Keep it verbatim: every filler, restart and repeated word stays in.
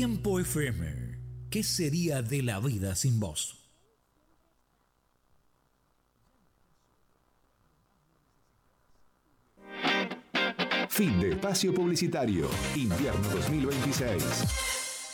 Tiempo F M. ¿Qué sería de la vida sin vos? Fin de espacio publicitario. Invierno dos mil veintiséis.